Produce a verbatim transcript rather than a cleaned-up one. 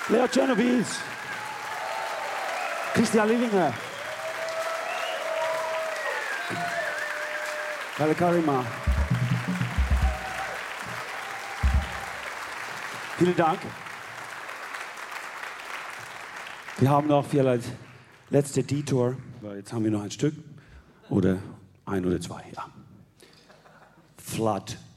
Leo Genovese, Christian Lillinger, Kalle Karima. Vielen Dank. Wir haben noch vielleicht letzte Detour, weil jetzt haben wir noch ein Stück oder ein oder zwei. Ja. Flood.